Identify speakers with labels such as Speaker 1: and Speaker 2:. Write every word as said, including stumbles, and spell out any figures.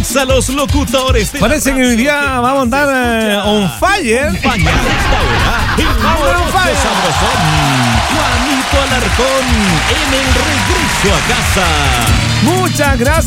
Speaker 1: casa los locutores.
Speaker 2: Parece que hoy día vamos a andar eh, on fire.
Speaker 1: On fire. on fire. Sabrosón. Juanito Alarcón en el regreso a casa.
Speaker 2: Muchas gracias.